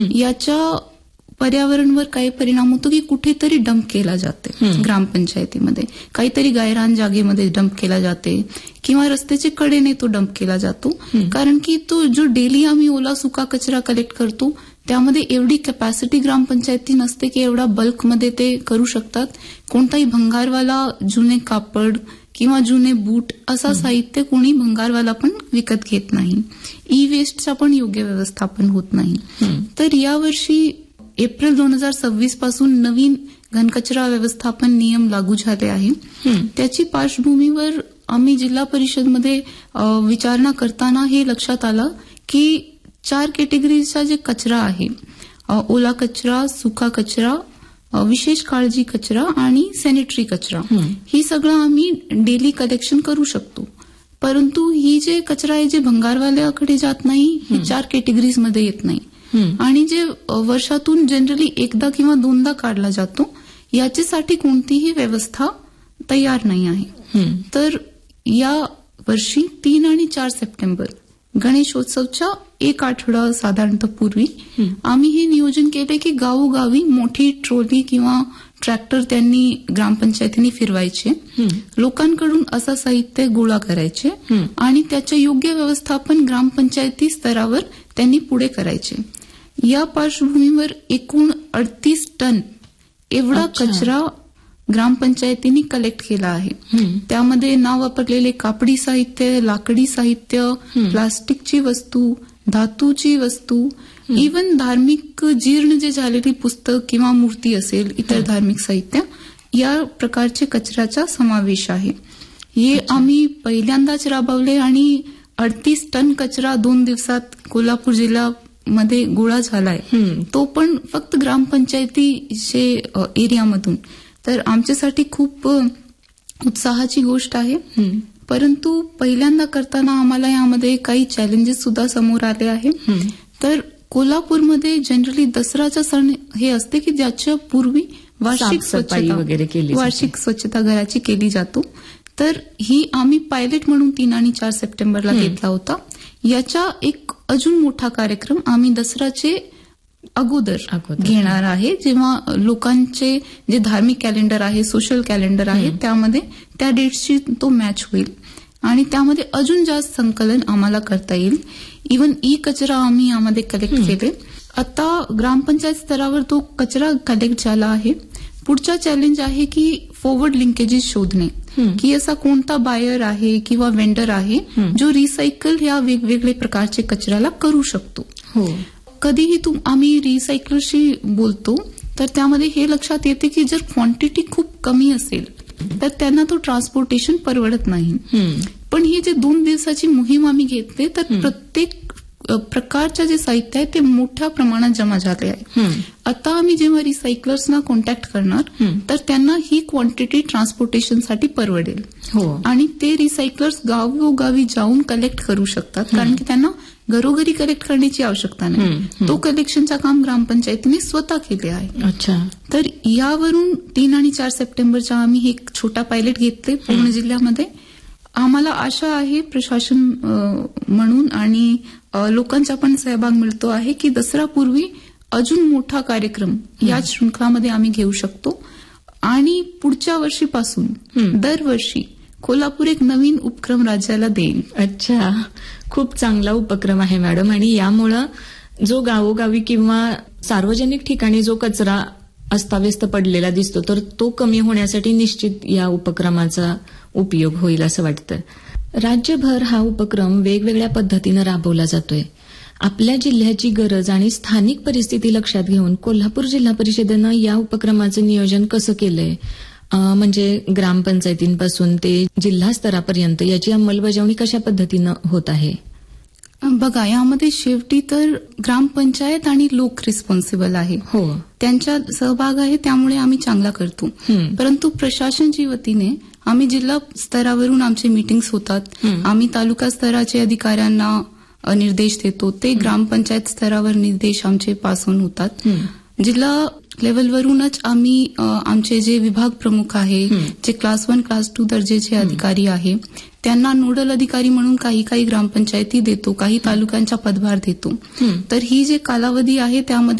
याच्या पर्यावरणवर काय परिणाम होतो की कुठेतरी डंप केला जाते ग्रामपंचायतीमध्ये, काहीतरी गायरान जागेमध्ये डंप केला जाते किंवा रस्त्याच्या कडेने तो डंप केला जातो. कारण की तो जो डेली आम्ही ओला सुका कचरा कलेक्ट करतो त्यामध्ये एवढी कॅपॅसिटी ग्रामपंचायती नसते की एवढा बल्कमध्ये ते करू शकतात. कोणताही भंगारवाला जुने कापड किंवा जुने बूट असा साहित्य कोणी भंगारवाला पण विकत घेत नाही. ई वेस्टचा पण योग्य व्यवस्थापन होत नाही. तर यावर्षी एप्रिल 2026 पासून नवीन घनकचरा व्यवस्थापन नियम लागू झाले आहे. त्याची पार्श्वभूमीवर आम्ही जिल्हा परिषदमध्ये विचारणा करताना हे लक्षात आलं की 4 कॅटेगरीचा जे कचरा आहे, ओला कचरा, सुका कचरा, विशेष काळजी कचरा आणि सॅनिटरी कचरा, ही सगळं आम्ही डेली कलेक्शन करू शकतो. परंतु ही जे कचरा आहे जे भंगारवाल्याकडे जात नाही, ही 4 कॅटेगरीजमध्ये येत नाही. आणि जे वर्षातून जनरली एकदा किंवा दोनदा काढला जातो याच्यासाठी कोणतीही व्यवस्था तयार नाही आहे. तर या वर्षी 3 आणि 4 सप्टेंबर गणेशोत्सवच्या एक आठवडा साधारणतः पूर्वी आम्ही हे नियोजन केले की गावोगावी मोठी ट्रॉली किंवा ट्रॅक्टर त्यांनी ग्रामपंचायतीने फिरवायचे, लोकांकडून असं साहित्य गोळा करायचे आणि त्याचे योग्य व्यवस्थापन ग्रामपंचायती स्तरावर त्यांनी पुढे करायचे. या पार्श्वभूमीवर एकूण 38 टन एवढा कचरा ग्रामपंचायतींनी कलेक्ट केला आहे. त्यामध्ये न वापरलेले कापडी साहित्य, लाकडी साहित्य, प्लास्टिकची वस्तू, धातूची वस्तू, इव्हन धार्मिक जीर्ण जे झालेली पुस्तक किंवा मूर्ती असेल, इतर धार्मिक साहित्य, या प्रकारचे कचऱ्याचा समावेश आहे. हे आम्ही पहिल्यांदाच राबवले आणि 38 टन कचरा 2 दिवसात कोल्हापूर जिल्ह्यामध्ये गोळा झालाय, तो पण फक्त ग्रामपंचायतीचे एरियामधून. तर आमच्यासाठी खूप उत्साहाची गोष्ट आहे. परंतु पहिल्यांदा करताना आम्हाला यामध्ये काही चॅलेंजेस सुद्धा समोर आले आहे. तर कोल्हापूरमध्ये जनरली दसराचा सण हे असते की ज्याच्या पूर्वी वार्षिक स्वच्छता घराची केली जातो. तर ही आम्ही पायलट म्हणून 3 आणि 4 सप्टेंबरला घेतला होता. याचा एक अजून मोठा कार्यक्रम आम्ही दसऱ्याचे अगोदर घेणार आहे, जेव्हा लोकांचे जे धार्मिक कॅलेंडर आहे, सोशल कॅलेंडर आहे, त्यामध्ये त्या डेट्सची तो मॅच होईल आणि त्यामध्ये अजून जास्त संकलन आम्हाला करता येईल. इव्हन ई कचरा आम्ही यामध्ये कलेक्ट केले. आता ग्रामपंचायत स्तरावर तो कचरा कलेक्ट झाला आहे. पुढचा चॅलेंज आहे की फॉरवर्ड लिंकेजेस शोधणे, की असा कोणता बायर आहे किंवा वेंडर आहे जो रिसायकल या वेगवेगळे प्रकारचे कचऱ्याला करू शकतो. कधीही आम्ही रिसायकलरशी बोलतो तर त्यामध्ये हे लक्षात येते की जर क्वांटिटी खूप कमी असेल तर त्यांना तो ट्रान्सपोर्टेशन परवडत नाही. पण ही जे 2 दिवसाची मोहीम आम्ही घेतली तर प्रत्येक प्रकारचे जे साहित्य आहे ते मोठ्या प्रमाणात जमा झाले आहे. आता आम्ही जेव्हा रिसायकलर्सना कॉन्टॅक्ट करणार तर त्यांना ही क्वांटिटी ट्रान्सपोर्टेशनसाठी परवडेल आणि ते रिसायकलर्स गावोगावी जाऊन कलेक्ट करू शकतात, कारण की त्यांना घरोघरी कलेक्ट करण्याची आवश्यकता नाही. तो कलेक्शनचं काम ग्रामपंचायतीने स्वतः केले आहे. तर यावरून 3 आणि 4 सप्टेंबरचा आम्ही एक छोटा पायलट घेतले पूर्ण जिल्ह्यामध्ये. आम्हाला आशा आहे प्रशासन म्हणून आणि लोकांचा पण सहभाग मिळतो आहे की दसरापूर्वी अजून मोठा कार्यक्रम याच शृंखलामध्ये आम्ही घेऊ शकतो आणि पुढच्या वर्षीपासून दरवर्षी कोल्हापूर एक नवीन उपक्रम राज्याला देईल. अच्छा, खूप चांगला उपक्रम आहे मॅडम. आणि यामुळं जो गावोगावी किंवा सार्वजनिक ठिकाणी जो कचरा अस्ताव्यस्त पडलेला दिसतो तर तो कमी होण्यासाठी निश्चित या उपक्रमाचा उपयोग होईल असं वाटतं. राज्यभर हा उपक्रम वेगवेगळ्या पद्धतीनं राबवला जातोय. आपल्या जिल्ह्याची गरज आणि स्थानिक परिस्थिती लक्षात घेऊन कोल्हापूर जिल्हा परिषदेनं या उपक्रमाचं नियोजन कसं केलंय, म्हणजे ग्रामपंचायतींपासून ते जिल्हा स्तरापर्यंत याची अंमलबजावणी कशा पद्धतीनं होत आहे? बघा, यामध्ये शेवटी तर ग्रामपंचायत आणि लोक रिस्पॉन्सिबल आहे. त्यांचा सहभाग आहे, त्यामुळे आम्ही चांगला करतो. परंतु प्रशासनच्या वतीने आम्ही जिल्हा स्तरावरून आमचे मीटिंग्स होतात. आम्ही तालुका स्तराचे अधिकाऱ्यांना निर्देश देतो, ते ग्रामपंचायत स्तरावर निर्देश आमचे पास ऑन होतात. जिल्हा लेव्हलवरूनच आम्ही आमचे जे विभाग प्रमुख आहे, जे क्लास 1 क्लास 2 दर्जेचे अधिकारी आहे, त्यांना नोडल अधिकारी म्हणून काही ग्रामपंचायती देतो, काही तालुक्यांचा पदभार देतो. तर ही जे कालावधी आहे त्यामध्ये